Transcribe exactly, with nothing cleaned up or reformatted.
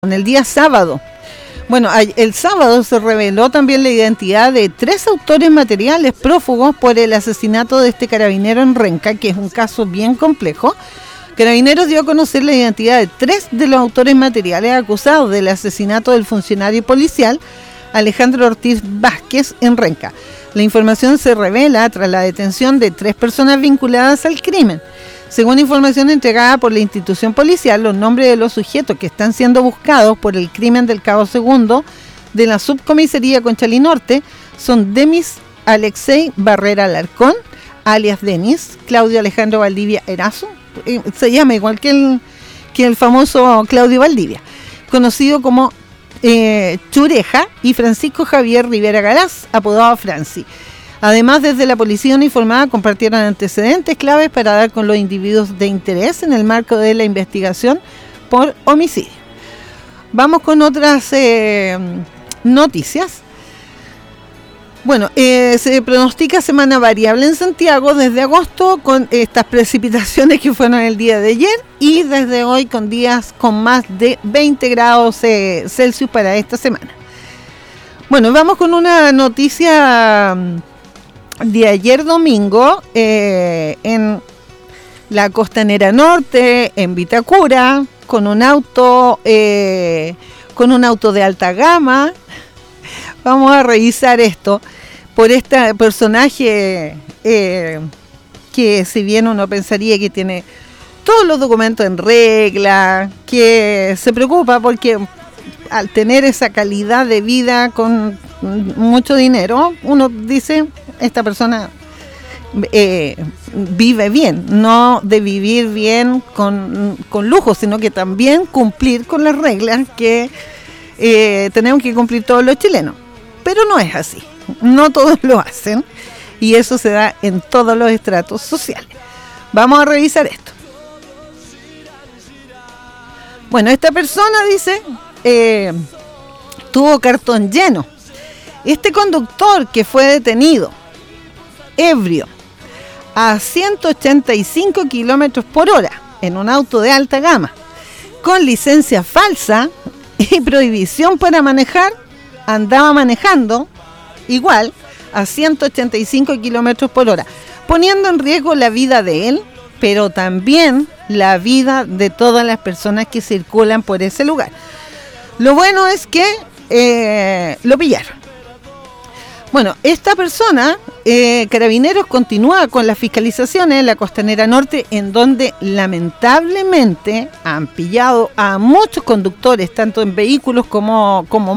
En el día sábado. Bueno, el sábado se reveló también la identidad de tres autores materiales prófugos por el asesinato de este carabinero en Renca, que es un caso bien complejo. Carabineros dio a conocer la identidad de tres de los autores materiales acusados del asesinato del funcionario policial Alejandro Ortiz Vázquez en Renca. La información se revela tras la detención de tres personas vinculadas al crimen. Según información entregada por la institución policial, los nombres de los sujetos que están siendo buscados por el crimen del Cabo Segundo de la subcomisaría Conchalí Norte son Demis Alexei Barrera Alarcón, alias Denis, Claudio Alejandro Valdivia Erazo, eh, se llama igual que el, que el famoso Claudio Valdivia, conocido como eh, Chureja, y Francisco Javier Rivera Galaz, apodado Franci. Además, desde la policía uniformada compartieron antecedentes claves para dar con los individuos de interés en el marco de la investigación por homicidio. Vamos con otras eh, noticias. Bueno, eh, se pronostica semana variable en Santiago desde agosto con estas precipitaciones que fueron el día de ayer y desde hoy con días con más de veinte grados eh, Celsius para esta semana. Bueno, vamos con una noticia de ayer domingo eh, en la Costanera Norte, en Vitacura, con un auto eh, con un auto de alta gama. Vamos a revisar esto por este personaje eh, que, si bien uno pensaría que tiene todos los documentos en regla, que se preocupa porque al tener esa calidad de vida con mucho dinero, uno dice, esta persona eh, vive bien, no de vivir bien con, con lujo, sino que también cumplir con las reglas que eh, tenemos que cumplir todos los chilenos. Pero no es así, no todos lo hacen, y eso se da en todos los estratos sociales. Vamos a revisar esto. Bueno, esta persona dice, eh, tuvo cartón lleno. Este conductor que fue detenido, ebrio, a ciento ochenta y cinco kilómetros por hora, en un auto de alta gama, con licencia falsa y prohibición para manejar, andaba manejando igual a ciento ochenta y cinco kilómetros por hora, poniendo en riesgo la vida de él, pero también la vida de todas las personas que circulan por ese lugar. Lo bueno es que eh, lo pillaron. Bueno, esta persona, eh, Carabineros continúa con las fiscalizaciones en la Costanera Norte, en donde lamentablemente han pillado a muchos conductores, tanto en vehículos como, como